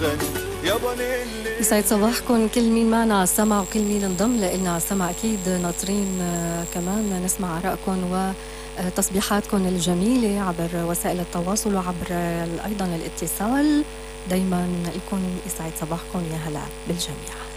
يسعد صباحكم كل مين معنا على السمع وكل مين انضم لنا على السمع. أكيد ناطرين كمان نسمع آرائكم وتصبيحاتكم الجميلة عبر وسائل التواصل وعبر أيضا الاتصال. دايما لكم يسعد صباحكم، يا هلا بالجميع.